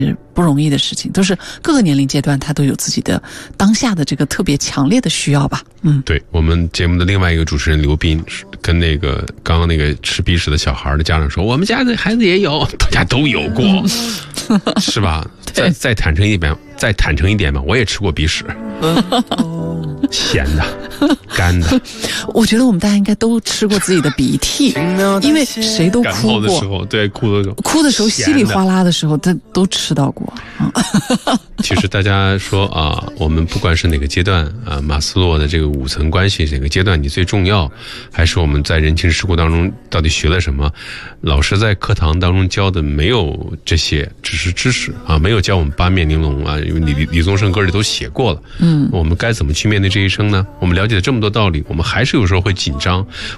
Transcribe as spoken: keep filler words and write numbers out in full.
不容易的事情，都是各个年龄阶段他都有自己的当下的这个特别强烈的需要吧。嗯， 对，我们节目的另外一个主持人刘斌跟那个刚刚那个吃鼻屎的小孩的家长说，我们家的孩子也有，大家都有过，嗯、是吧？再再坦诚一点，再坦诚一点吧，我也吃过鼻屎。咸的干的， 我觉得我们大家应该都吃过自己的鼻涕，因为谁都哭过。 感冒的时候，对，哭的时候， 哭的时候稀里哗啦的时候，都都吃到过。 其实大家说啊，我们不管是哪个阶段啊，马斯洛的这个五层关系哪个阶段你最重要，还是我们在人情世故当中到底学了什么？老师在课堂当中教的没有这些，只是知识啊，没有教我们八面玲珑啊，因为李李宗盛歌里都写过了。嗯，我们该怎么去面对这一生呢？我们了解了这么多道理，我们还是有时候会紧张，